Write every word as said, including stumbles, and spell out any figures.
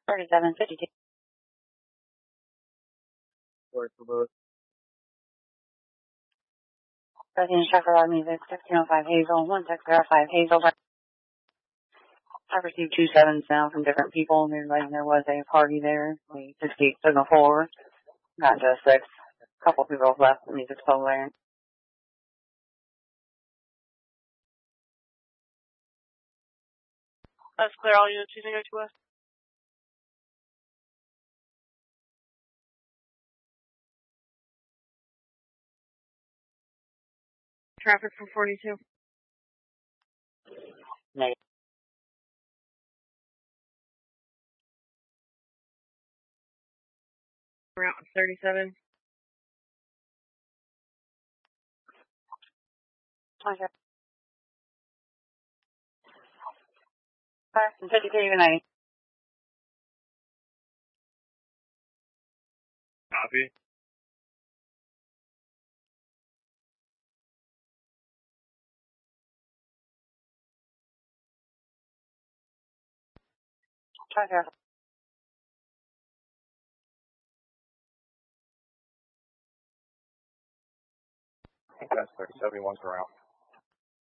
thirty-seven fifty-two. Work for both. President Shepherd, our music, sixteen oh five Hazel, one six zero five Hazel. I received two sevens now from different people. They're letting there was a party there. We sixty signal four, not just six. A couple people left. The music's still there. That's clear. All units using O two S. Traffic from forty-two. Negative. Route thirty-seven. Okay. Five fifty-three to ninety. Copy. Okay. I think that's thirty-seven, one's around.